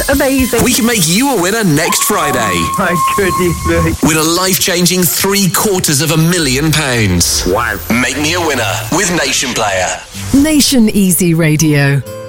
amazing. We can make you a winner next Friday. Oh, my goodness me. Win a life-changing £750,000. Wow. Make me a winner with Nation Player. Nation Easy Radio.